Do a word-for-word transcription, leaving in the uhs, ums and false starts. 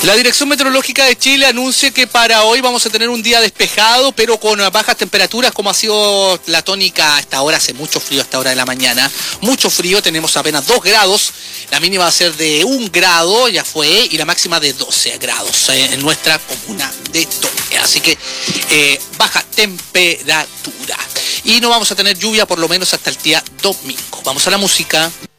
La Dirección Meteorológica de Chile anuncia que para hoy vamos a tener un día despejado, pero con bajas temperaturas, como ha sido la tónica hasta ahora. Hace mucho frío a esta hora de la mañana, mucho frío, tenemos apenas dos grados, la mínima va a ser de un grado, ya fue, y la máxima de doce grados eh, en nuestra comuna de Torre. Así que eh, baja temperatura. Y no vamos a tener lluvia por lo menos hasta el día domingo. Vamos a la música.